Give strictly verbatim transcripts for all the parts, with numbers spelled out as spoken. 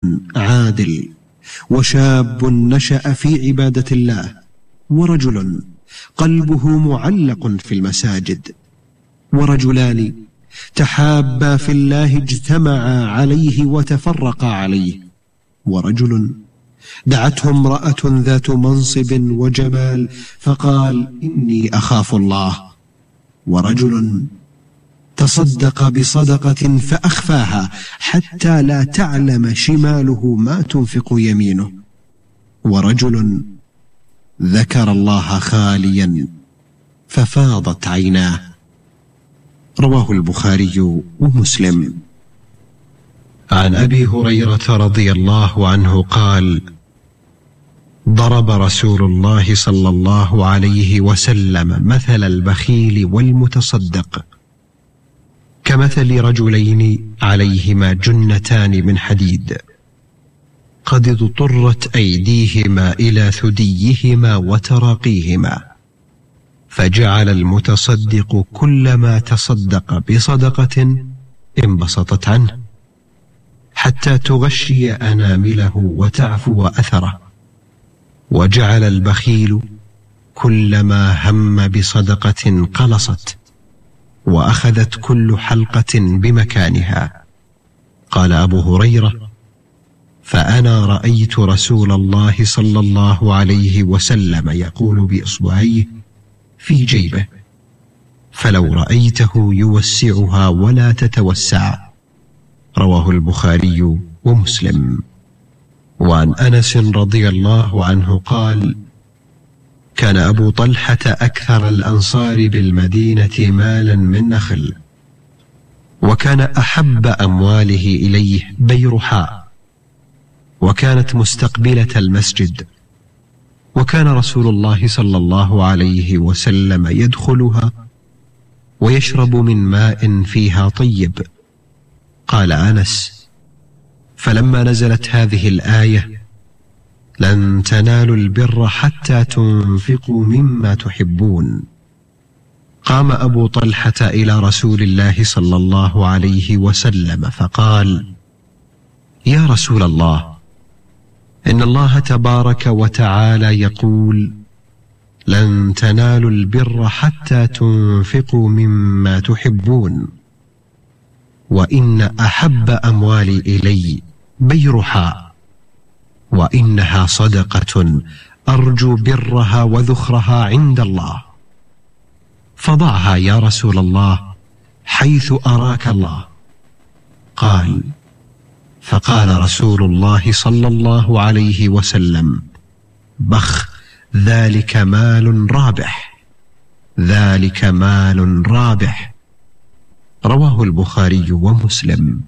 عادل، وشاب نشأ في عبادة الله، ورجل قلبه معلق في المساجد، ورجلان تحابا في الله اجتمعا عليه وتفرقا عليه، ورجل دعته امرأة ذات منصب وجمال فقال إني أخاف الله، ورجل تصدق بصدقة فأخفاها حتى لا تعلم شماله ما تنفق يمينه، ورجل ذكر الله خاليا ففاضت عيناه. رواه البخاري ومسلم. عن أبي هريرة رضي الله عنه قال: ضرب رسول الله صلى الله عليه وسلم مثل البخيل والمتصدق كمثل رجلين عليهما جنتان من حديد قد اضطرت أيديهما إلى ثديهما وتراقيهما، فجعل المتصدق كلما تصدق بصدقة انبسطت عنه حتى تغشي أنامله وتعفو أثره، وجعل البخيل كلما هم بصدقة قلصت وأخذت كل حلقة بمكانها. قال أبو هريرة: فأنا رأيت رسول الله صلى الله عليه وسلم يقول بإصبعيه في جيبه، فلو رأيته يوسعها ولا تتوسع. رواه البخاري ومسلم. وعن أنس رضي الله عنه قال: كان أبو طلحة أكثر الأنصار بالمدينة مالا من نخل، وكان أحب أمواله إليه بيرحاء، وكانت مستقبلة المسجد، وكان رسول الله صلى الله عليه وسلم يدخلها ويشرب من ماء فيها طيب. قال أنس: فلما نزلت هذه الآية: لن تنالوا البر حتى تنفقوا مما تحبون، قام أبو طلحة إلى رسول الله صلى الله عليه وسلم فقال: يا رسول الله، إن الله تبارك وتعالى يقول: لن تنالوا البر حتى تنفقوا مما تحبون، وإن أحب أموالي إلي بيرحاء، وإنها صدقة أرجو برها وذخرها عند الله، فضعها يا رسول الله حيث أراك الله. قال: فقال رسول الله صلى الله عليه وسلم: بخ، ذلك مال رابح، ذلك مال رابح. رواه البخاري ومسلم.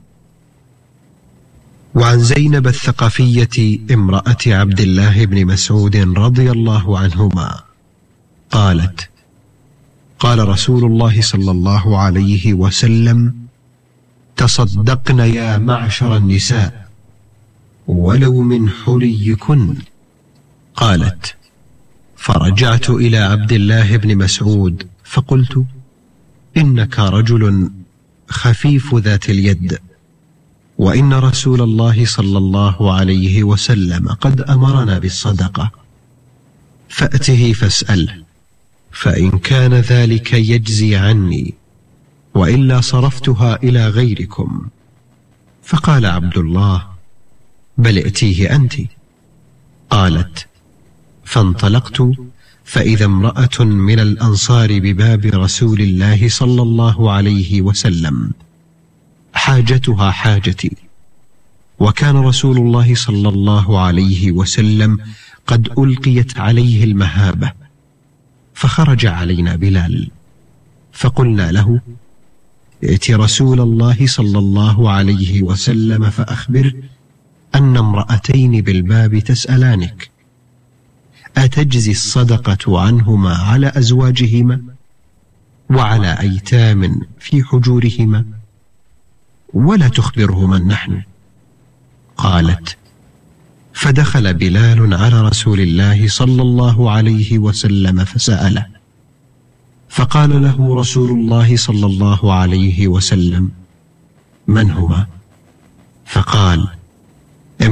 وعن زينب الثقفية امرأة عبد الله بن مسعود رضي الله عنهما قالت: قال رسول الله صلى الله عليه وسلم: تصدقن يا معشر النساء ولو من حليكن. قالت: فرجعت إلى عبد الله بن مسعود فقلت: إنك رجل خفيف ذات اليد، وإن رسول الله صلى الله عليه وسلم قد أمرنا بالصدقة، فأته فاسأله، فإن كان ذلك يجزي عني، وإلا صرفتها إلى غيركم. فقال عبد الله: بل ائتيه أنت. قالت: فانطلقت فإذا امرأة من الأنصار بباب رسول الله صلى الله عليه وسلم، حاجتها حاجتي، وكان رسول الله صلى الله عليه وسلم قد ألقيت عليه المهابة، فخرج علينا بلال، فقلنا له: ائت رسول الله صلى الله عليه وسلم فأخبر أن امرأتين بالباب تسألانك، أتجزي الصدقة عنهما على أزواجهما وعلى أيتام في حجورهما، ولا تخبرهما نحن؟ قالت: فدخل بلال على رسول الله صلى الله عليه وسلم فسأله، فقال له رسول الله صلى الله عليه وسلم: من هما؟ فقال: